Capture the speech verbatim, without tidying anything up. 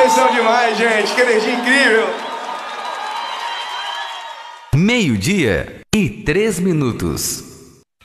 Vocês são demais, gente. Que energia incrível. Meio-dia e três minutos.